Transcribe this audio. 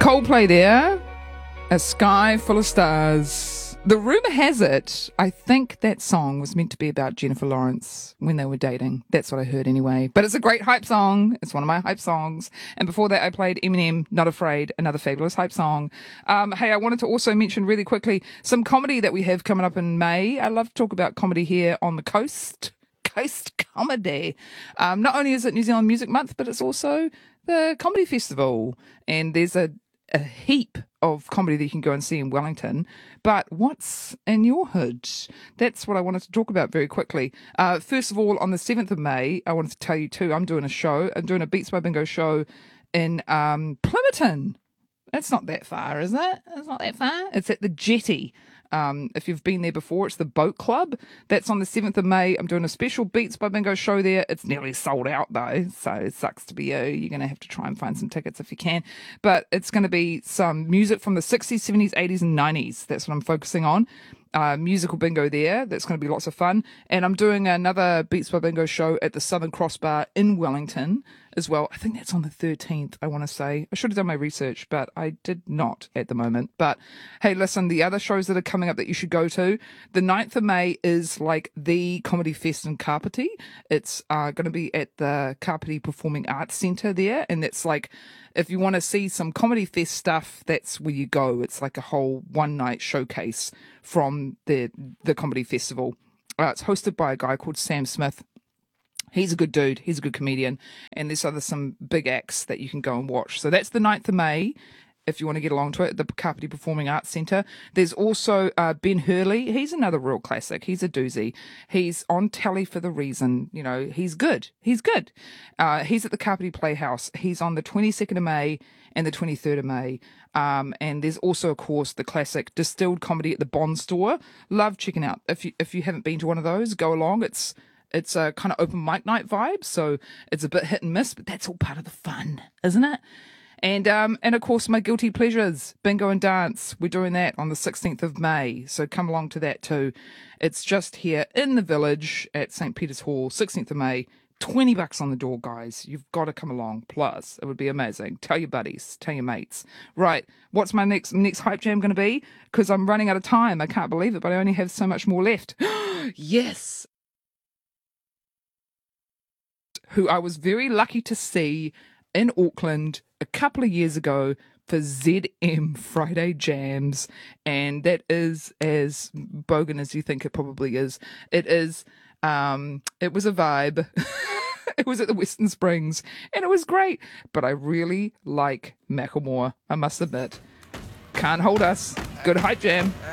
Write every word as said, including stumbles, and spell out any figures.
Coldplay there. A Sky Full of Stars. The rumour has it, I think that song was meant to be about Jennifer Lawrence when they were dating. That's what I heard anyway. But it's a great hype song. It's one of my hype songs. And before that, I played Eminem, Not Afraid, another fabulous hype song. Um, hey, I wanted to also mention really quickly some comedy that we have coming up in May. I love to talk about comedy here on the coast. Coast Comedy. Um, not only is it New Zealand Music Month, but it's also the Comedy Festival. And there's a a heap of comedy that you can go and see in Wellington. But what's in your hood? That's what I wanted to talk about very quickly. Uh, first of all, on the seventh of May, I wanted to tell you too, I'm doing a show. I'm doing a Beats by Bingo show in um, Plympton. It's not that far, is it? It's not that far. It's at the Jetty. Um, if you've been there before, it's the Boat Club. That's on the seventh of May. I'm doing a special Beats by Bingo show there. It's nearly sold out though, so it sucks to be you. You're going to have to try and find some tickets if you can. But it's going to be some music from the sixties, seventies, eighties and nineties. That's what I'm focusing on. Uh, musical bingo there. That's going to be lots of fun. And I'm doing another Beats by Bingo show at the Southern Crossbar in Wellington as well. I think that's on the thirteenth, I want to say. I should have done my research, but I did not at the moment. But hey, listen, the other shows that are coming up that you should go to, the ninth of May is like the Comedy Fest in Kapiti. It's uh, going to be at the Kapiti Performing Arts Centre there. And that's like, if you want to see some Comedy Fest stuff, that's where you go. It's like a whole one-night showcase from the the Comedy Festival. Uh, it's hosted by a guy called Sam Smith. He's a good dude. He's a good comedian. And there's other some big acts that you can go and watch. So that's the ninth of May, if you want to get along to it, at the Kapiti Performing Arts Centre. There's also uh, Ben Hurley. He's another real classic. He's a doozy. He's on telly for the reason. You know, he's good. He's good. Uh, he's at the Kapiti Playhouse. He's on the twenty-second of May and the twenty-third of May. Um, and there's also, of course, the classic Distilled Comedy at the Bond Store. Love checking out. If you, if you haven't been to one of those, go along. It's It's a kind of open mic night vibe, so it's a bit hit and miss, but that's all part of the fun, isn't it? And um, and of course, my guilty pleasures, bingo and dance. We're doing that on the sixteenth of May, so come along to that too. It's just here in the village at Saint Peter's Hall, sixteenth of May. twenty bucks on the door, guys. You've got to come along. Plus, it would be amazing. Tell your buddies, tell your mates. Right, what's my next next hype jam going to be? Because I'm running out of time. I can't believe it, but I only have so much more left. Yes. Who I was very lucky to see in Auckland a couple of years ago for Z M Friday Jams, and that is as bogan as you think it probably is. It is, um, it was a vibe. It was at the Western Springs, and it was great, but I really like Macklemore, I must admit. Can't hold us. Good hype jam.